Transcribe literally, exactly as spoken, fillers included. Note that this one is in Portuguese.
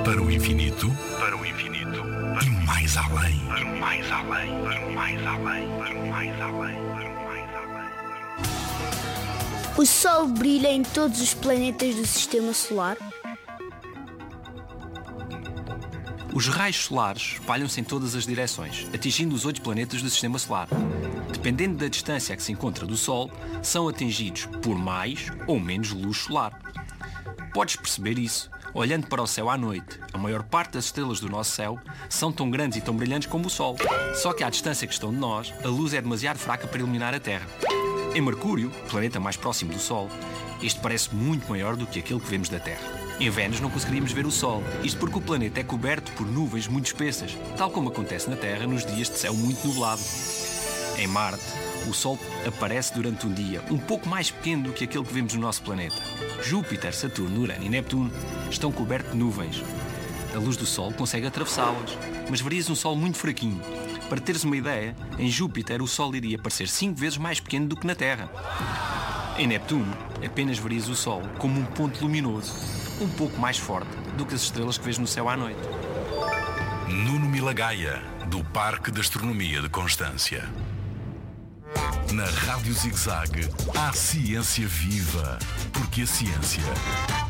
Para o infinito, para o infinito, para e mais além, para o mais além, para o mais além, para o mais além, para o mais além. O Sol brilha em todos os planetas do Sistema Solar? Os raios solares espalham-se em todas as direções, atingindo os oito planetas do Sistema Solar. Dependendo da distância a que se encontra do Sol, são atingidos por mais ou menos luz solar. Podes perceber isso olhando para o céu à noite. A maior parte das estrelas do nosso céu são tão grandes e tão brilhantes como o Sol. Só que à distância que estão de nós, a luz é demasiado fraca para iluminar a Terra. Em Mercúrio, o planeta mais próximo do Sol, este parece muito maior do que aquele que vemos da Terra. Em Vênus não conseguiríamos ver o Sol, isto porque o planeta é coberto por nuvens muito espessas, tal como acontece na Terra nos dias de céu muito nublado. Em Marte, o Sol aparece durante um dia um pouco mais pequeno do que aquele que vemos no nosso planeta. Júpiter, Saturno, Urano e Neptuno estão cobertos de nuvens. A luz do Sol consegue atravessá-las, mas verias um Sol muito fraquinho. Para teres uma ideia, em Júpiter o Sol iria parecer cinco vezes mais pequeno do que na Terra. Em Neptuno, apenas verias o Sol como um ponto luminoso, um pouco mais forte do que as estrelas que vês no céu à noite. Nuno Milagaya, do Parque de Astronomia de Constância. Na Rádio Zig-Zag, há ciência viva, porque a ciência